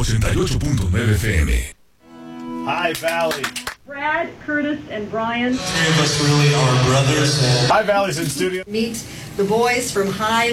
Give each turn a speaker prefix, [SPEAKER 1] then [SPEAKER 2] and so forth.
[SPEAKER 1] 88.9 FM.
[SPEAKER 2] High Valley.
[SPEAKER 3] Brad, Curtis, and Brian.
[SPEAKER 4] Three of us really are brothers.
[SPEAKER 2] High Valley's in studio.
[SPEAKER 5] Meet the boys from High